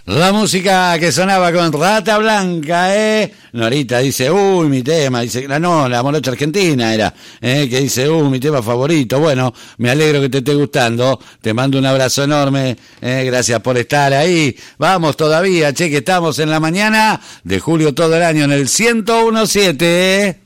La música que sonaba con Rata Blanca, Norita dice, uy, mi tema, dice, no, la morocha argentina era, que dice, mi tema favorito. Bueno, me alegro que te esté gustando, te mando un abrazo enorme, gracias por estar ahí. Vamos todavía, che, que estamos en la mañana de julio todo el año en el 101.7,